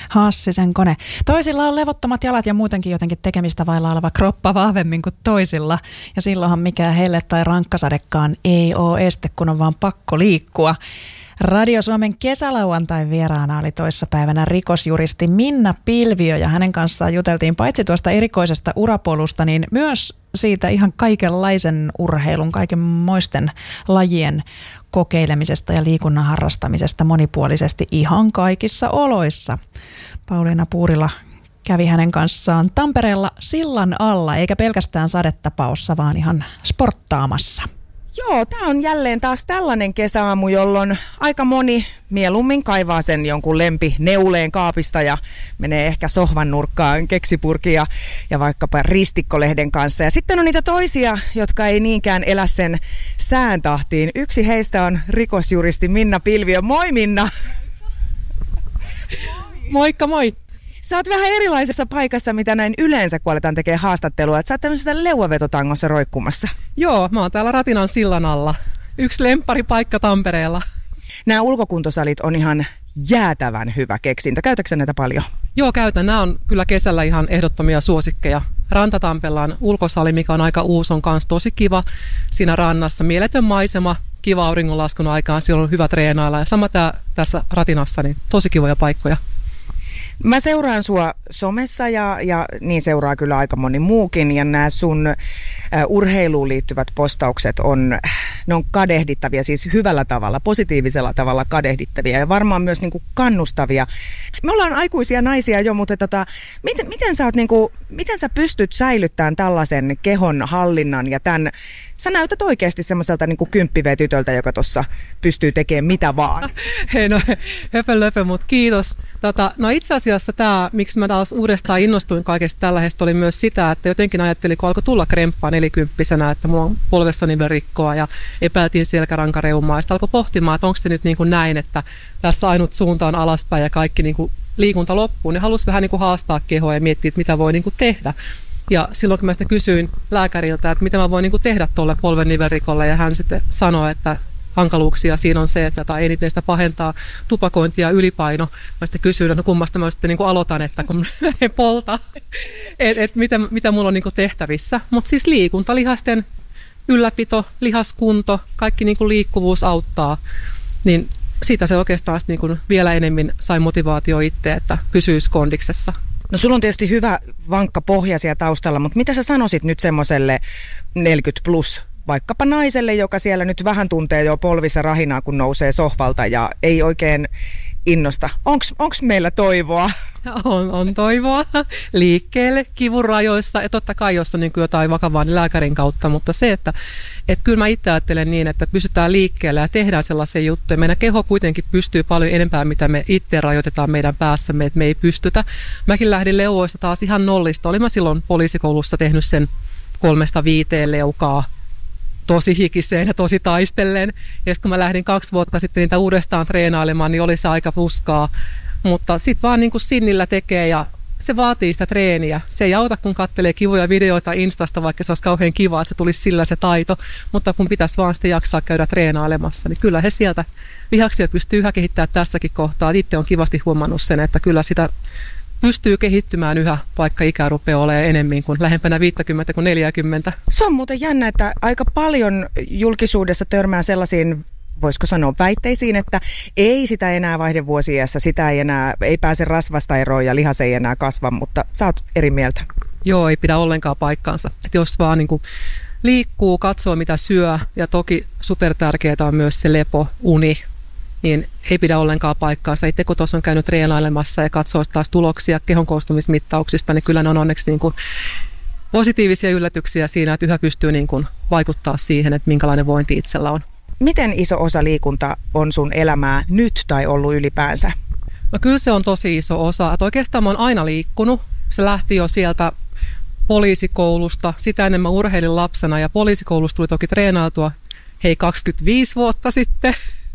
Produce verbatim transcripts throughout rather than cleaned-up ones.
Hassisen kone. Toisilla on levottomat jalat ja muutenkin jotenkin tekemistä vailla oleva kroppa vahvemmin kuin toisilla. Ja silloinhan mikään helle tai rankkasadekaan ei ole este, kun on vaan pakko liikkua. Radio Suomen kesälauantain vieraana oli toissapäivänä rikosjuristi Minna Pilviö ja hänen kanssaan juteltiin paitsi tuosta erikoisesta urapolusta, niin myös siitä ihan kaikenlaisen urheilun, kaikenmoisten lajien kokeilemisesta ja liikunnan harrastamisesta monipuolisesti ihan kaikissa oloissa. Pauliina Puurila kävi hänen kanssaan Tampereella sillan alla, eikä pelkästään sadetapaossa, vaan ihan sporttaamassa. Joo, tämä on jälleen taas tällainen kesäaamu, jolloin aika moni mieluummin kaivaa sen jonkun lempi neuleen kaapista ja menee ehkä sohvan nurkkaan keksipurkin ja, ja vaikkapa ristikkolehden kanssa. Ja sitten on niitä toisia, jotka ei niinkään elä sen sään tahtiin. Yksi heistä on rikosjuristi Minna Pilviö. Moi Minna! Moikka moi! Sä oot vähän erilaisessa paikassa, mitä näin yleensä, kun aletaan tekemään haastattelua. Että sä oot tämmöisessä leuavetotangossa roikkumassa. Joo, mä oon täällä Ratinan sillan alla. Yksi lempparipaikka Tampereella. Nämä ulkokuntosalit on ihan jäätävän hyvä keksintö. Käytätkö näitä paljon? Joo, käytän. Nämä on kyllä kesällä ihan ehdottomia suosikkeja. Rantatampelan ulkosali, mikä on aika uusi, on myös tosi kiva. Siinä rannassa mieletön maisema, kiva auringonlaskun aikaan. Siellä on hyvä treenailla. Ja sama tää tässä Ratinassa, niin tosi kivoja paikkoja. Mä seuraan sua somessa ja, ja niin seuraa kyllä aika moni muukin ja nämä sun äh, urheiluun liittyvät postaukset on, ne on kadehdittavia, siis hyvällä tavalla, positiivisella tavalla kadehdittavia ja varmaan myös niin kuin kannustavia. Me ollaan aikuisia naisia jo, mutta tota, miten, miten, sä oot, niin kuin, miten sä pystyt säilyttämään tällaisen kehon hallinnan ja tämän, sä näytät oikeasti semmoiselta niin kuin kymppivetytöltä, joka tuossa pystyy tekemään mitä vaan. Hei no, höpö löpö, mutta kiitos. Tota, no itse asiassa tämä, miksi mä taas uudestaan innostuin kaikesta tällaisesta, oli myös sitä, että jotenkin ajattelin, kun alkoi tulla kremppaa nelikymppisenä, että mulla on polvessani vielä rikkoa ja epäiltiin selkärankareumaa. Ja sitten alkoi pohtimaan, että onko se nyt niin kuin näin, että tässä ainut suunta on alaspäin ja kaikki niin kuin liikunta loppuu. Ne halusi vähän niin kuin haastaa kehoa ja miettiä, että mitä voi niin kuin tehdä. Ja silloin kun mä sitä kysyin lääkäriltä, että mitä mä voin niin kuin tehdä tuolle polven nivelrikolle, ja hän sitten sanoi, että hankaluuksia siinä on se, että tai eniten sitä pahentaa tupakointi ja ylipaino. Mä sitten kysyin, että no kummasta mä sitten niin kuin aloitan, että kun menee polta, että et mitä, mitä mulla on niin kuin tehtävissä. Mutta siis liikunta, lihasten ylläpito, lihaskunto, kaikki niin kuin liikkuvuus auttaa, niin siitä se oikeastaan niin kuin vielä enemmän sai motivaatio itse, että pysyisi kondiksessa. No sulla on tietysti hyvä vankka pohja siellä taustalla, mutta mitä sä sanoisit nyt semmoiselle neljäkymmentä plus vaikkapa naiselle, joka siellä nyt vähän tuntee jo polvissa rahinaa, kun nousee sohvalta ja ei oikein innosta. Onks, onks meillä toivoa? On, on toivoa liikkeelle kivun rajoissa ja totta kai jos on niin kuin jotain vakavaa niin lääkärin kautta, mutta se, että et kyllä mä itse ajattelen niin, että pysytään liikkeelle ja tehdään sellaisia juttuja. Meidän keho kuitenkin pystyy paljon enempää, mitä me itse rajoitetaan meidän päässämme, että me ei pystytä. Mäkin lähdin leuvoista taas ihan nollista. Olin mä silloin poliisikoulussa tehnyt sen kolmesta viiteen leukaa tosi hikiseen ja tosi taistellen. Ja sitten kun mä lähdin kaksi vuotta sitten niitä uudestaan treenailemaan, niin oli se aika puskaa. Mutta sitten vaan niin kuin sinnillä tekee ja se vaatii sitä treeniä. Se ei auta, kun katselee kivoja videoita Instasta, vaikka se olisi kauhean kiva, että se tulisi sillä se taito. Mutta kun pitäisi vaan sitten jaksaa käydä treenailemassa, niin kyllä he sieltä lihaksia pystyy yhä kehittämään tässäkin kohtaa. Itse on kivasti huomannut sen, että kyllä sitä pystyy kehittymään yhä, vaikka ikä rupeaa olemaan enemmän kuin lähempänä viisikymmentä kuin neljäkymmentä. Se on muuten jännä, että aika paljon julkisuudessa törmää sellaisiin, voisiko sanoa, väitteisiin, että ei sitä enää vaihde vuosiiässä, sitä ei enää, ei pääse rasvasta eroon ja lihas ei enää kasva, mutta sä oot eri mieltä. Joo, ei pidä ollenkaan paikkaansa. Et jos vaan niin kuin liikkuu, katsoo mitä syö ja toki supertärkeää on myös se lepo, uni, niin ei pidä ollenkaan paikkaansa. Itse kun tuossa on käynyt treenailemassa ja katsoo taas tuloksia kehon koostumismittauksista, niin kyllä ne on onneksi niin kuin positiivisia yllätyksiä siinä, että yhä pystyy niin kuin vaikuttaa siihen, että minkälainen vointi itsellä on. Miten iso osa liikunta on sun elämää nyt tai ollut ylipäänsä? No kyllä se on tosi iso osa. Että oikeastaan mä oon aina liikkunut. Se lähti jo sieltä poliisikoulusta. Sitä ennen mä urheilin lapsena ja poliisikoulusta tuli toki treenautua hei kaksikymmentäviisi vuotta sitten.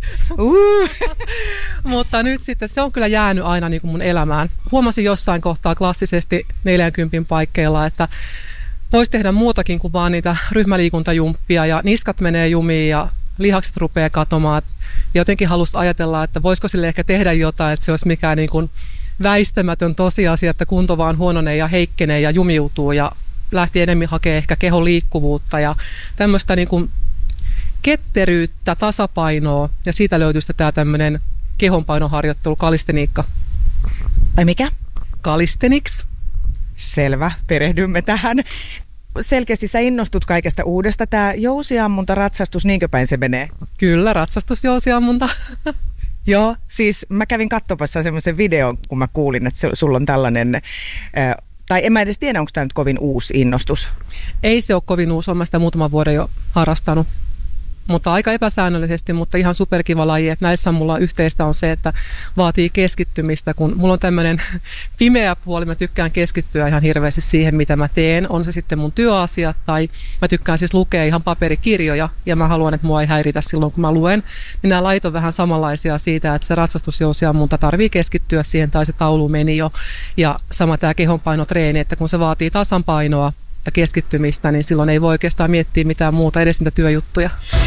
Uh. Mutta nyt sitten se on kyllä jäänyt aina niin kuin mun elämään. Huomasin jossain kohtaa klassisesti neljänkympin paikkeilla, että voisi tehdä muutakin kuin vaan niitä ryhmäliikuntajumppia ja niskat menee jumiin ja lihakset rupeaa katomaan. Ja jotenkin halusi ajatella, että voisiko sille ehkä tehdä jotain, että se olisi mikään niin kuin väistämätön tosiasia, että kunto vaan huononee ja heikkenee ja jumiutuu ja lähti enemmän hakee ehkä kehon liikkuvuutta ja tämmöistä niin kuin ketteryyttä, tasapainoa ja siitä löytyy tämä tämmöinen kehonpainoharjoittelu, kalisteniikka. Ai mikä? Calisthenics. Selvä, perehdymme tähän. Selkeästi sä innostut kaikesta uudesta. Tämä jousiammunta, ratsastus, niinkö päin se menee? Kyllä, ratsastus, jousiammunta. Joo, siis mä kävin katsomassa semmoisen videon, kun mä kuulin, että sulla on tällainen, äh, tai en mä edes tiedä, onko tämä nyt kovin uusi innostus? Ei se ole kovin uusi, olen mä sitä muutaman vuoden jo harrastanut. Mutta aika epäsäännöllisesti, mutta ihan superkiva laji. Että näissä mulla yhteistä on se, että vaatii keskittymistä, kun mulla on tämmöinen pimeä puoli, mä tykkään keskittyä ihan hirveästi siihen, mitä mä teen. On se sitten mun työasiat tai mä tykkään siis lukea ihan paperikirjoja ja mä haluan, että mua ei häiritä silloin, kun mä luen. Niin nämä lait on vähän samanlaisia siitä, että se ratsastusjousiammunta tarvii keskittyä siihen tai se taulu meni jo. Ja sama tämä kehonpainotreeni, että kun se vaatii tasanpainoa ja keskittymistä, niin silloin ei voi oikeastaan miettiä mitään muuta, edes niitä työjuttuja.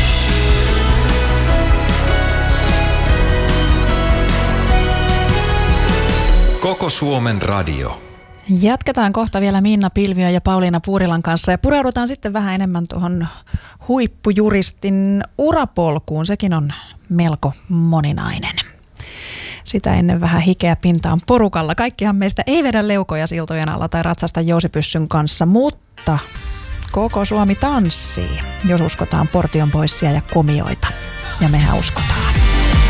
Koko Suomen radio. Jatketaan kohta vielä Minna Pilviö ja Pauliina Puurilan kanssa ja pureudutaan sitten vähän enemmän tuohon huippujuristin urapolkuun. Sekin on melko moninainen. Sitä ennen vähän hikeä pintaan porukalla. Kaikkihan meistä ei vedä leukoja siltojen alla tai ratsasta jousipyssyn kanssa, mutta koko Suomi tanssii, jos uskotaan portionpoissia ja komioita. Ja mehän uskotaan.